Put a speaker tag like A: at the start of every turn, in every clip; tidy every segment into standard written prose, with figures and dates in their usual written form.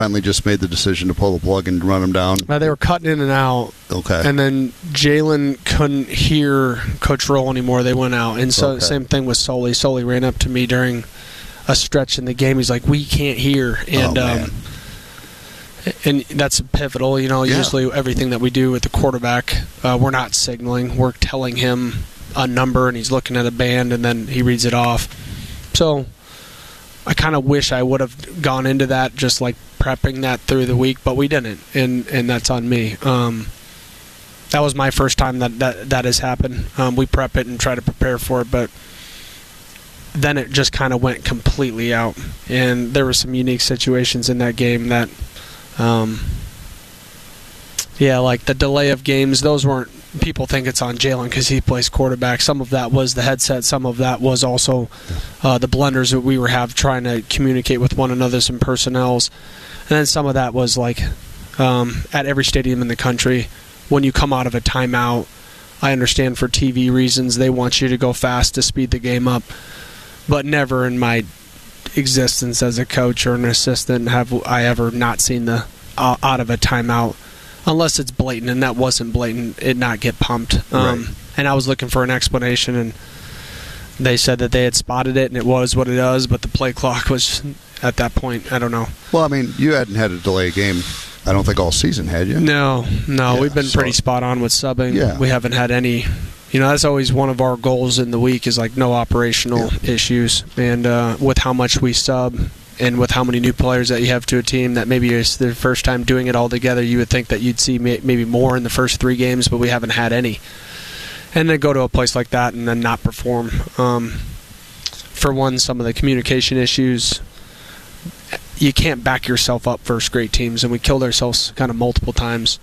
A: finally just made the decision to pull the plug and run him down?
B: They were cutting in and out.
A: Okay.
B: And then Jalen couldn't hear Coach Roll anymore. They went out. And so same thing with Sully. Sully ran up to me during a stretch in the game. He's like, we can't hear. And and that's pivotal. Usually everything that we do with the quarterback, we're not signaling. We're telling him a number, and he's looking at a band, and then he reads it off. So I kind of wish I would have gone into that, just like prepping that through the week, but we didn't, and that's on me. That was my first time that has happened. We prep it and try to prepare for it, but then it just kind of went completely out, and there were some unique situations in that game that, like the delay of games, those weren't, people think it's on Jalen because he plays quarterback. Some of that was the headset. Some of that was also the blunders that we were trying to communicate with one another, some personnels. And then some of that was like at every stadium in the country, when you come out of a timeout, I understand for TV reasons they want you to go fast to speed the game up. But never in my existence as a coach or an assistant have I ever not seen the out of a timeout. Unless it's blatant, and that wasn't blatant, it not get pumped.
A: Right.
B: And I was looking for an explanation, and they said that they had spotted it, and it was what it was, but the play clock was, at that point, I don't know.
A: Well, I mean, you hadn't had a delay game, I don't think, all season, had you?
B: No, we've been pretty spot on with subbing.
A: Yeah.
B: We haven't had any. That's always one of our goals in the week is like no operational issues, and with how much we sub, and with how many new players that you have to a team that maybe it's their first time doing it all together, you would think that you'd see maybe more in the first 3 games, but we haven't had any. And then go to a place like that and then not perform. For one, some of the communication issues, you can't back yourself up versus great teams, and we killed ourselves kind of multiple times.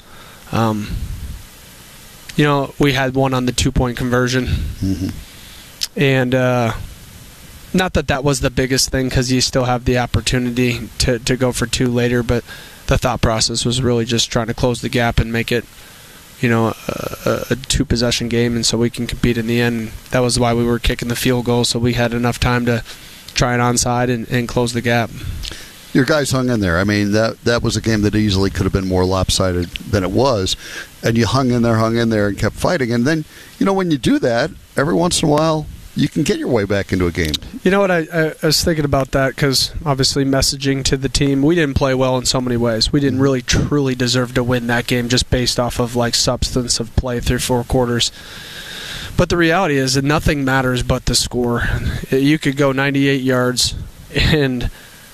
B: We had one on the 2-point conversion. Mm-hmm. And not that was the biggest thing because you still have the opportunity to go for 2 later, but the thought process was really just trying to close the gap and make it, a 2-possession game, and so we can compete in the end. That was why we were kicking the field goal, so we had enough time to try it onside and close the gap.
A: Your guys hung in there. I mean, that was a game that easily could have been more lopsided than it was, and you hung in there, and kept fighting. And then, when you do that, every once in a while, you can get your way back into a game. You know what?
B: I was thinking about that because obviously messaging to the team, we didn't play well in so many ways. We didn't really truly deserve to win that game just based off of like substance of play through 4 quarters. But the reality is that nothing matters but the score. You could go 98 yards and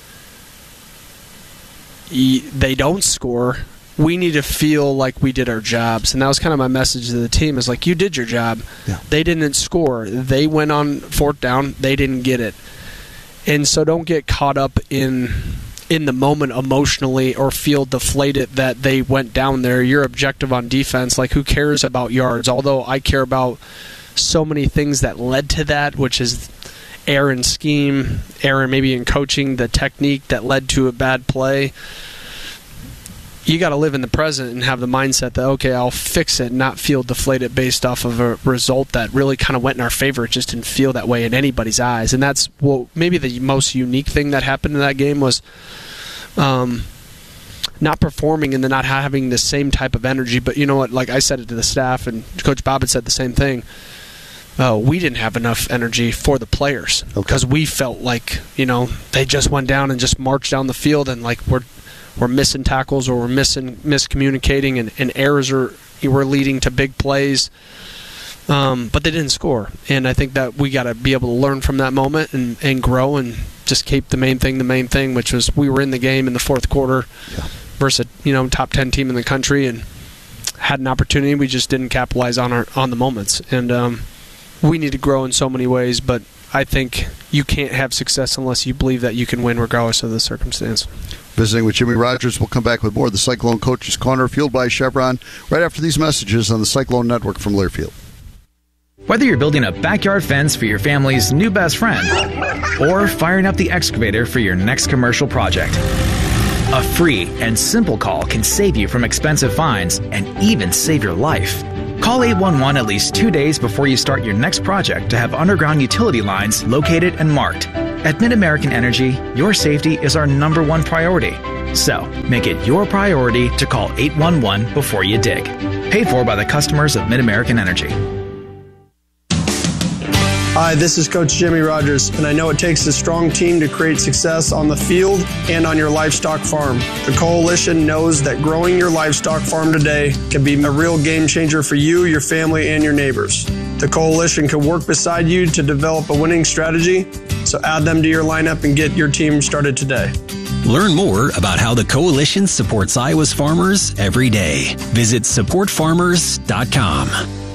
B: they don't score. We need to feel like we did our jobs. And that was kind of my message to the team is like, you did your job. Yeah. They didn't score. They went on 4th down. They didn't get it. And so don't get caught up in the moment emotionally or feel deflated that they went down there. You're objective on defense. Like, who cares about yards? Although I care about so many things that led to that, which is error in scheme, error maybe in coaching, the technique that led to a bad play. You got to live in the present and have the mindset that, okay, I'll fix it, not feel deflated based off of a result that really kind of went in our favor. It just didn't feel that way in anybody's eyes. And that's maybe the most unique thing that happened in that game was not performing and then not having the same type of energy. But you know what? Like I said it to the staff, and Coach Bob had said the same thing. We didn't have enough energy for the players because we felt like, they just went down and just marched down the field and like we're missing tackles or we're miscommunicating and errors were leading to big plays. But they didn't score. And I think that we got to be able to learn from that moment and grow and just keep the main thing, which was we were in the game in the 4th quarter versus a top 10 team in the country and had an opportunity. We just didn't capitalize on the moments. And we need to grow in so many ways, but I think you can't have success unless you believe that you can win regardless of the circumstance.
A: Visiting with Jimmy Rogers. We'll come back with more of the Cyclone Coaches Corner, fueled by Chevron, right after these messages on the Cyclone Network from Learfield.
C: Whether you're building a backyard fence for your family's new best friend or firing up the excavator for your next commercial project, a free and simple call can save you from expensive fines and even save your life. Call 811 at least 2 days before you start your next project to have underground utility lines located and marked. At Mid-American Energy, your safety is our #1 priority. So, make it your priority to call 811 before you dig. Paid for by the customers of Mid-American Energy.
D: Hi, this is Coach Jimmy Rogers, and I know it takes a strong team to create success on the field and on your livestock farm. The Coalition knows that growing your livestock farm today can be a real game changer for you, your family, and your neighbors. The Coalition can work beside you to develop a winning strategy, so add them to your lineup and get your team started today.
E: Learn more about how the Coalition supports Iowa's farmers every day. Visit supportfarmers.com.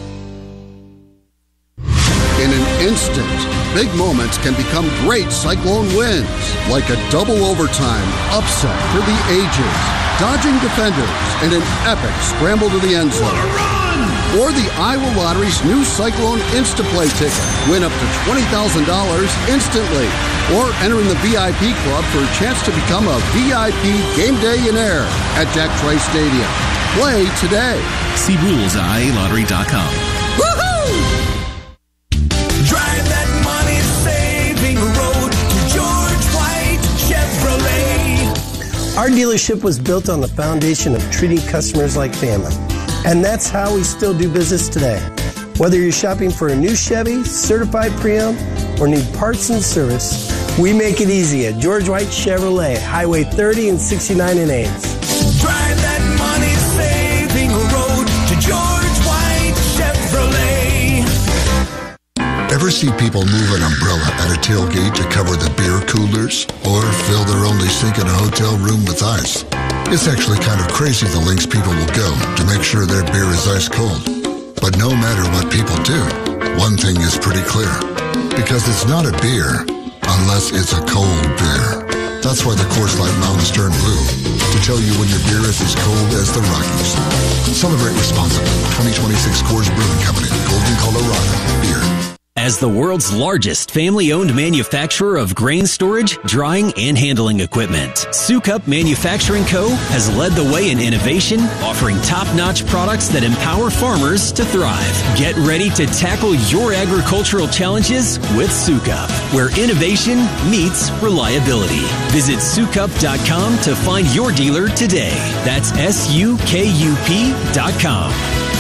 A: In an instant, big moments can become great Cyclone wins, like a double overtime upset for the ages, dodging defenders, and an epic scramble to the end zone. Or the Iowa Lottery's new Cyclone Instaplay ticket. Win up to $20,000 instantly. Or enter in the VIP club for a chance to become a VIP game day-inaire at Jack Trice Stadium. Play today.
E: See rules at IALottery.com.
A: Woohoo!
F: Drive that money-saving road to George White Chevrolet.
G: Our dealership was built on the foundation of treating customers like family. And that's how we still do business today. Whether you're shopping for a new Chevy, certified pre-owned, or need parts and service, we make it easy at George White Chevrolet, Highway 30 and 69 in Ames.
F: Drive that money-saving road to George White Chevrolet.
H: Ever see people move an umbrella at a tailgate to cover the beer coolers? Or fill their only sink in a hotel room with ice? It's actually kind of crazy the lengths people will go to make sure their beer is ice cold. But no matter what people do, one thing is pretty clear. Because it's not a beer unless it's a cold beer. That's why the Coors Light Mountains turn blue, to tell you when your beer is as cold as the Rockies. Celebrate responsibly. 2026 Coors Brewing Company, Golden, Colorado. Beer.
E: As the world's largest family-owned manufacturer of grain storage, drying, and handling equipment, Sukup Manufacturing Co. has led the way in innovation, offering top-notch products that empower farmers to thrive. Get ready to tackle your agricultural challenges with Sukup, where innovation meets reliability. Visit Sukup.com to find your dealer today. That's SUKUP.com.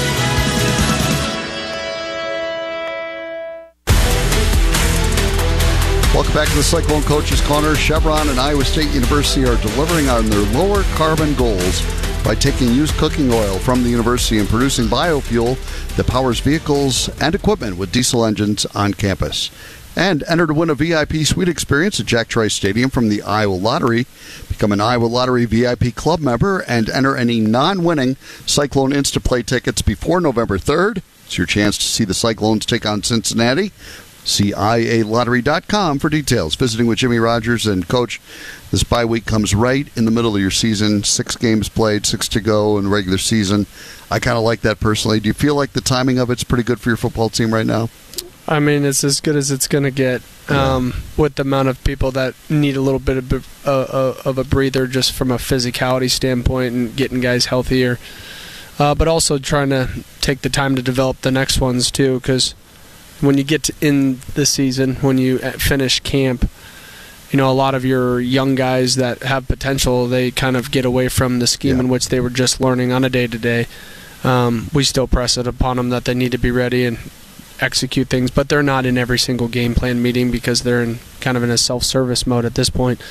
A: Welcome back to the Cyclone Coaches Corner. Chevron and Iowa State University are delivering on their lower carbon goals by taking used cooking oil from the university and producing biofuel that powers vehicles and equipment with diesel engines on campus. And enter to win a VIP suite experience at Jack Trice Stadium from the Iowa Lottery. Become an Iowa Lottery VIP club member and enter any non-winning Cyclone Instaplay tickets before November 3rd. It's your chance to see the Cyclones take on Cincinnati. See IALottery.com for details. Visiting with Jimmy Rogers. And, Coach, this bye week comes right in the middle of your season. 6 games played, 6 to go in the regular season. I kind of like that personally. Do you feel like the timing of it's pretty good for your football team right now?
B: I mean, it's as good as it's going to get with the amount of people that need a little bit of a breather just from a physicality standpoint and getting guys healthier. But also trying to take the time to develop the next ones, too, because when you get in the season, when you finish camp, you know, a lot of your young guys that have potential, they kind of get away from the scheme in which they were just learning on a day-to-day. We still press it upon them that they need to be ready and execute things, but they're not in every single game plan meeting because they're in kind of in a self-service mode at this point.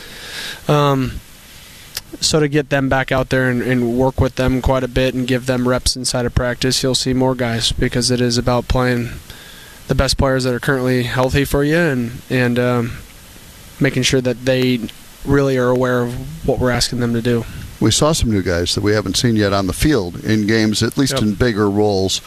B: So to get them back out there and work with them quite a bit and give them reps inside of practice, you'll see more guys because it is about playing the best players that are currently healthy for you and making sure that they really are aware of what we're asking them to do.
A: We saw some new guys that we haven't seen yet on the field in games, at least in bigger roles.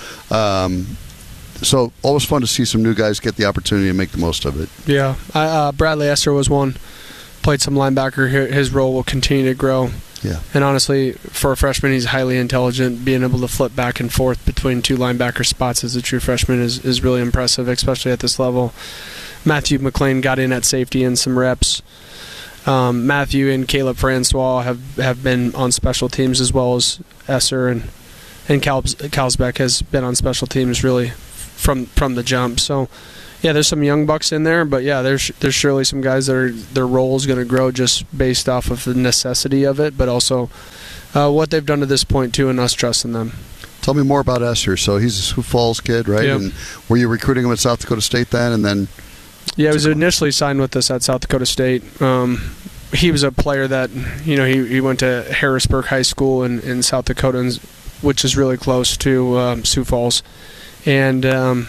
A: So always fun to see some new guys get the opportunity to make the most of it.
B: Yeah. Bradley Esser was one. Played some linebacker. His role will continue to grow.
A: Yeah.
B: And honestly, for a freshman, he's highly intelligent. Being able to flip back and forth between 2 linebacker spots as a true freshman is really impressive, especially at this level. Matthew McLean got in at safety in some reps. Matthew and Caleb Francois have been on special teams as well as Esser, and Kalsbeck has been on special teams really from the jump. So, Yeah, there's some young bucks in there, but yeah, there's surely some guys that their role is going to grow just based off of the necessity of it, but also what they've done to this point too, and us trusting them.
A: Tell me more about Esther. So he's a Sioux Falls kid, right?
B: Yep.
A: And were you recruiting him at South Dakota State then, and then?
B: Yeah, he was initially signed with us at South Dakota State. He was a player that, he went to Harrisburg High School in South Dakota, which is really close to Sioux Falls, and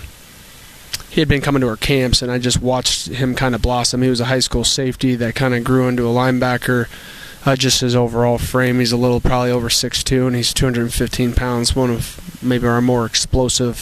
B: he had been coming to our camps, and I just watched him kind of blossom. He was a high school safety that kind of grew into a linebacker. Just his overall frame, he's probably over 6'2", and he's 215 pounds, one of maybe our more explosive,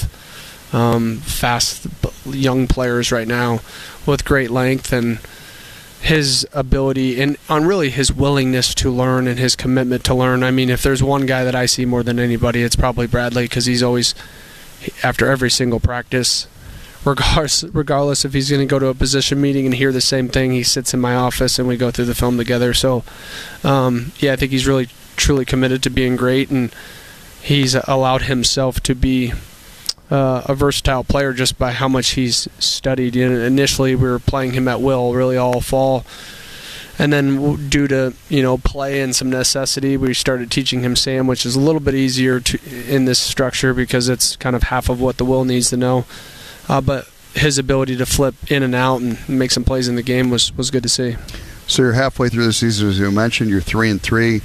B: fast young players right now with great length, and his ability and on really his willingness to learn and his commitment to learn. I mean, if there's one guy that I see more than anybody, it's probably Bradley, because he's always, after every single practice, regardless if he's going to go to a position meeting and hear the same thing, he sits in my office and we go through the film together. So, I think he's really, truly committed to being great, and he's allowed himself to be a versatile player just by how much he's studied. Initially, we were playing him at will really all fall, and then due to play and some necessity, we started teaching him Sam, which is a little bit easier in this structure because it's kind of half of what the will needs to know. But his ability to flip in and out and make some plays in the game was good to see.
A: So you're halfway through the season, as you mentioned. You're 3-3.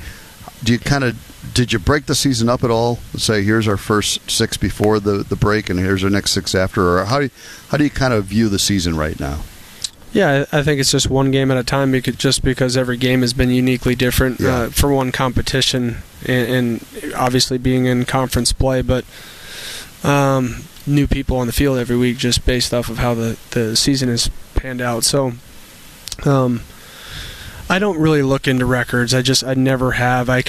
A: Did you break the season up at all? Say, here's our first 6 before the break, and here's our next 6 after. Or how do you kind of view the season right now?
B: Yeah, I think it's just one game at a time, because every game has been uniquely different for one competition, and obviously being in conference play, but new people on the field every week just based off of how the season is panned out. So I don't really look into records. I never have. I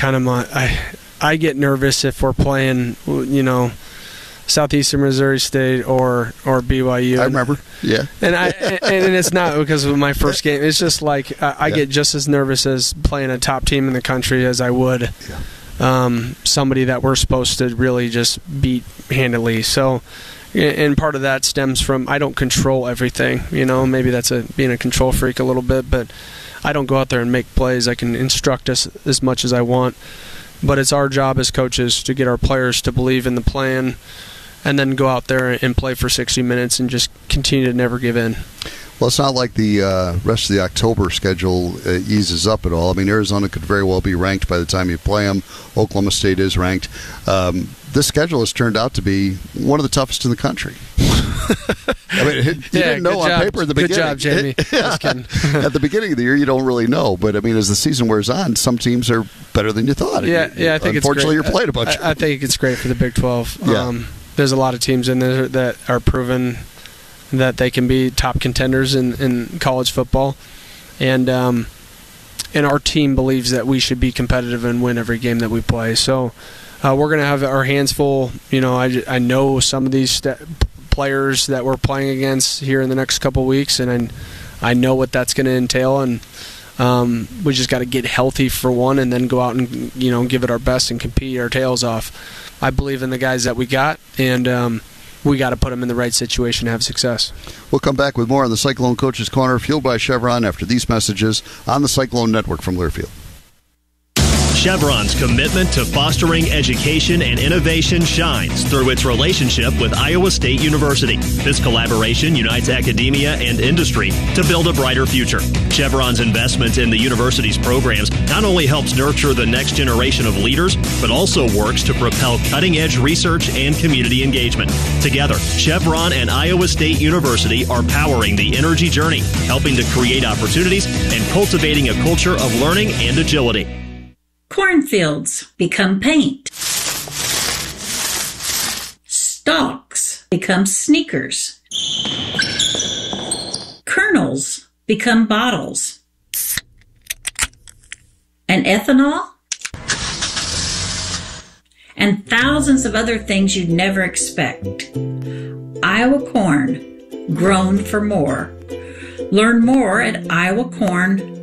B: get nervous if we're playing, Southeastern Missouri State or BYU.
A: I remember. Yeah.
B: And it's not because of my first game. It's just like I get just as nervous as playing a top team in the country as I would somebody that we're supposed to really just beat handily. So, and part of that stems from I don't control everything. Maybe that's being a control freak a little bit, but I don't go out there and make plays. I can instruct us as much as I want, but it's our job as coaches to get our players to believe in the plan and then go out there and play for 60 minutes and just continue to never give in.
A: Well, it's not like the rest of the October schedule eases up at all. I mean, Arizona could very well be ranked by the time you play them. Oklahoma State is ranked. This schedule has turned out to be one of the toughest in the country. I mean, you didn't know on paper at the beginning.
B: Good job, Jamie. Just kidding.
A: At the beginning of the year, you don't really know. But, I mean, as the season wears on, some teams are better than you thought.
B: Yeah, I think it's great.
A: Unfortunately, you're playing a bunch.
B: I think it's great for the Big 12.
A: Yeah.
B: There's a lot of teams in there that are proven that they can be top contenders in college football. And our team believes that we should be competitive and win every game that we play. So we're going to have our hands full. I know some of these players that we're playing against here in the next couple of weeks, and I know what that's going to entail. And we just got to get healthy for one, and then go out and give it our best and compete our tails off. I believe in the guys that we got, and we got to put them in the right situation to have success.
A: We'll come back with more on the Cyclone Coaches Corner, fueled by Chevron, after these messages on the Cyclone Network from Learfield.
I: Chevron's commitment to fostering education and innovation shines through its relationship with Iowa State University. This collaboration unites academia and industry to build a brighter future. Chevron's investment in the university's programs not only helps nurture the next generation of leaders, but also works to propel cutting-edge research and community engagement. Together, Chevron and Iowa State University are powering the energy journey, helping to create opportunities and cultivating a culture of learning and agility.
J: Cornfields become paint. Stalks become sneakers. Kernels become bottles. And ethanol? And thousands of other things you'd never expect. Iowa corn, grown for more. Learn more at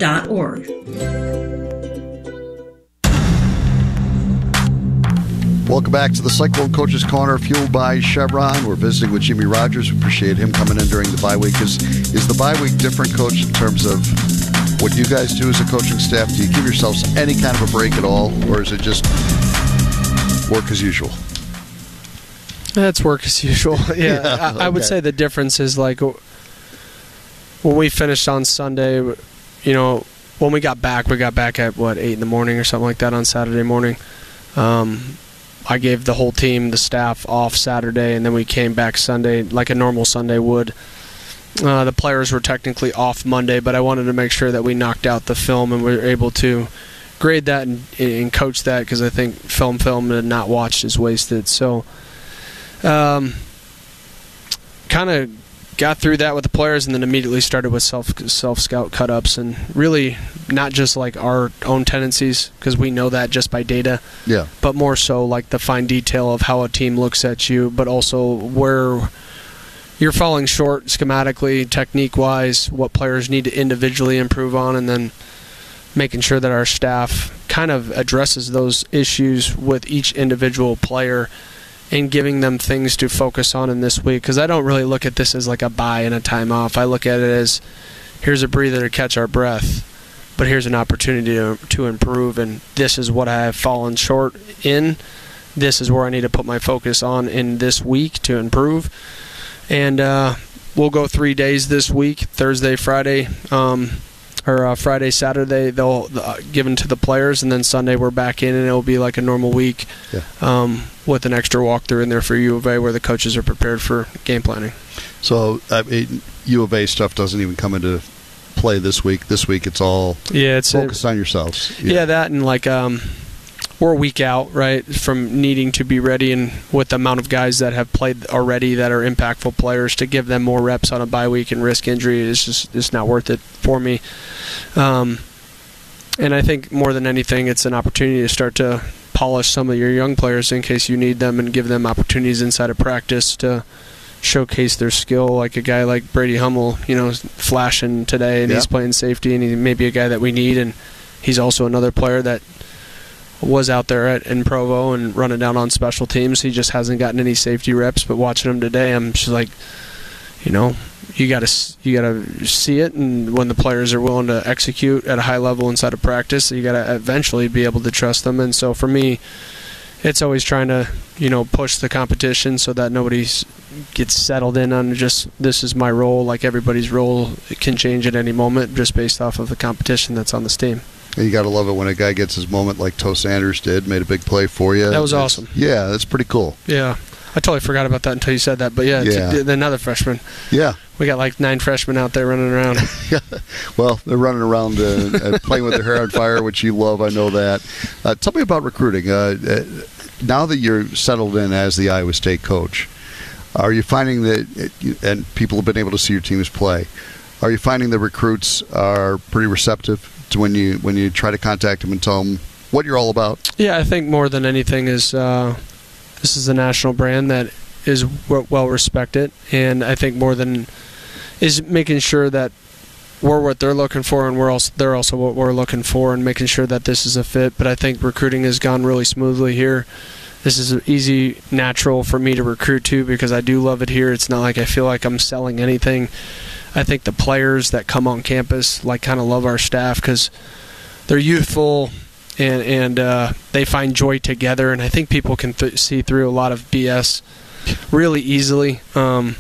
J: iowacorn.org.
A: Welcome back to the Cyclone Coaches Corner, fueled by Chevron. We're visiting with Jimmy Rogers. We appreciate him coming in during the bye week. Is the bye week different, Coach, in terms of what you guys do as a coaching staff? Do you give yourselves any kind of a break at all, or is it just work as usual?
B: It's work as usual. Yeah, I would say the difference is like when we finished on Sunday, you know, when we got back at, 8 in the morning or something like that on Saturday morning. I gave the whole team, the staff, off Saturday, and then we came back Sunday like a normal Sunday would. The players were technically off Monday, but I wanted to make sure that we knocked out the film and we were able to grade that and coach that, because I think film and not watched is wasted. So kind of got through that with the players, and then immediately started with self-scout cut-ups, and really not just like our own tendencies, because we know that just by data, but more so like the fine detail of how a team looks at you, but also where you're falling short schematically, technique-wise, what players need to individually improve on, and then making sure that our staff kind of addresses those issues with each individual player and giving them things to focus on in this week. Because I don't really look at this as like a bye and a time off. I look at it as, here's a breather to catch our breath, but here's an opportunity to improve, and this is what I have fallen short in. This is where I need to put my focus on in this week to improve. And we'll go 3 days this week, Thursday, Friday, or Friday, Saturday, they'll given to the players, and then Sunday we're back in, and it'll be like a normal week with an extra walkthrough in there for U of A where the coaches are prepared for game planning. So
A: U of A stuff doesn't even come into play this week. This week it's all focused on yourselves.
B: Yeah, that and like we're a week out, right, from needing to be ready, and with the amount of guys that have played already that are impactful players, to give them more reps on a bye week and risk injury is just it's not worth it for me. And I think more than anything, it's an opportunity to start to polish some of your young players in case you need them, and give them opportunities inside of practice to showcase their skill. Like a guy like Brady Hummel, you know, flashing today, and he's playing safety, and he may be a guy that we need, and he's also another player that was out there in Provo and running down on special teams. He just hasn't gotten any safety reps, but watching him today, I'm just like, you know, you gotta see it, and when the players are willing to execute at a high level inside of practice, you gotta eventually be able to trust them. And so for me, it's always trying to, you know, push the competition so that nobody gets settled in on just, this is my role. Like, everybody's role can change at any moment just based off of the competition that's on this team.
A: You got to love it when a guy gets his moment like Toe Sanders did, made a big play for you.
B: That was awesome.
A: Yeah, that's pretty cool.
B: Yeah. I totally forgot about that until you said that. But, it's another freshman.
A: Yeah.
B: We got like 9 freshmen out there running around.
A: Well, they're running around playing with their hair on fire, which you love. I know that. Tell me about recruiting. Now that you're settled in as the Iowa State coach, are you finding that, and people have been able to see your teams play, are you finding the recruits are pretty receptive to when you try to contact them and tell them what you're all about? Yeah,
B: I think more than anything is this is a national brand that is well respected, and I think more than is making sure that we're what they're looking for, and they're also what we're looking for, and making sure that this is a fit. But I think recruiting has gone really smoothly here. This is easy, natural for me to recruit to, because I do love it here. It's not like I feel like I'm selling anything. I think the players that come on campus kind of love our staff because they're youthful and they find joy together. And I think people can see through a lot of BS really easily. And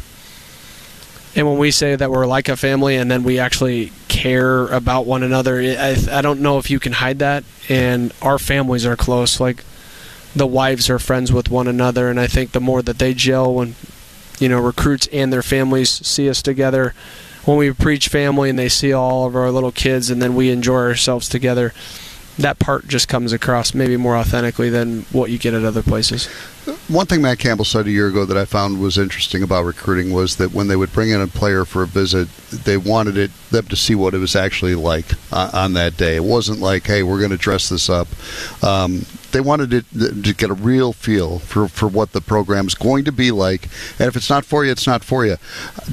B: when we say that we're like a family and then we actually care about one another, I don't know if you can hide that. And our families are close. Like, the wives are friends with one another, and I think the more that they gel when, you know, recruits and their families see us together, when we preach family and they see all of our little kids and then we enjoy ourselves together, that part just comes across maybe more authentically than what you get at other places.
A: One thing Matt Campbell said a year ago that I found was interesting about recruiting was that when they would bring in a player for a visit, they wanted them to see what it was actually like on that day. It wasn't like, hey, we're going to dress this up. They wanted it to get a real feel for what the program's going to be like. And if it's not for you, it's not for you.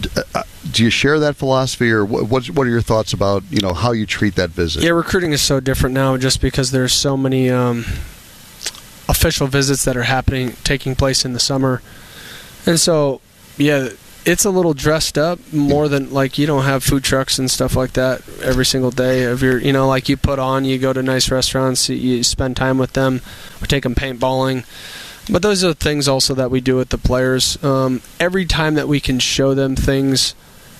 A: Do you share that philosophy, or what are your thoughts about, you know, how you treat that visit?
B: Yeah, recruiting is so different now just because there's so many official visits that are taking place in the summer. And so, yeah, it's a little dressed up more than, like, you don't have food trucks and stuff like that every single day of your, like you go to nice restaurants, you spend time with them, we take them paintballing. But those are things also that we do with the players. Every time that we can show them things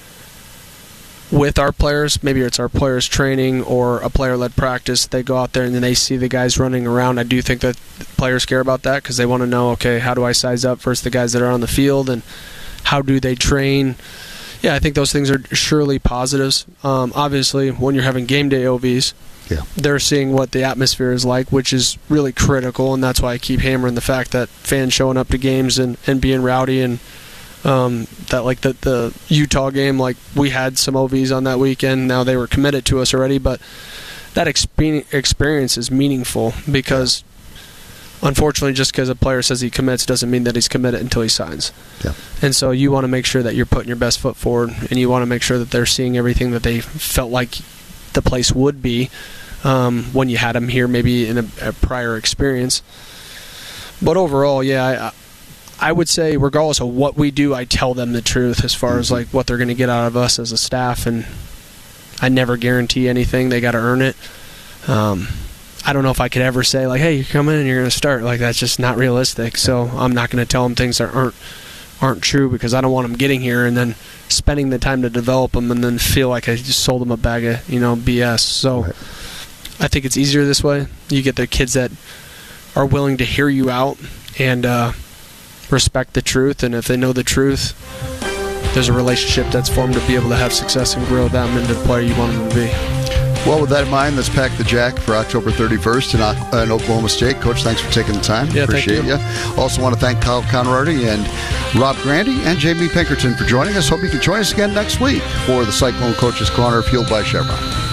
B: with our players, maybe it's our players training or a player-led practice, they go out there and then they see the guys running around. I do think that players care about that because they want to know, okay, how do I size up versus the guys that are on the field, and how do they train? Yeah, I think those things are surely positives. Obviously, when you're having game day OVs, they're seeing what the atmosphere is like, which is really critical, and that's why I keep hammering the fact that fans showing up to games and being rowdy, and that, like, the Utah game, like, we had some OVs on that weekend. Now they were committed to us already, but that experience is meaningful because, unfortunately, just because a player says he commits doesn't mean that he's committed until he signs.
A: Yeah.
B: And so you want to make sure that you're putting your best foot forward, and you want to make sure that they're seeing everything that they felt like the place would be when you had them here, maybe in a prior experience. But overall, yeah, I would say regardless of what we do, I tell them the truth as far as, like, what they're going to get out of us as a staff, and I never guarantee anything. They got to earn it. I don't know if I could ever say, like, hey, you come in and you're going to start. Like, that's just not realistic. So I'm not going to tell them things that aren't true, because I don't want them getting here and then spending the time to develop them and then feel like I just sold them a bag of, BS. So I think it's easier this way. You get the kids that are willing to hear you out and respect the truth, and if they know the truth, there's a relationship that's formed to be able to have success and grow them into the player you want them to be.
A: Well, with that in mind, let's pack the jack for October 31st in Oklahoma State. Coach, thanks for taking the time.
B: Yeah,
A: appreciate you. Also want to thank Kyle Conrady and Rob Grandy and Jamie Pinkerton for joining us. Hope you can join us again next week for the Cyclone Coaches Corner, fueled by Chevron.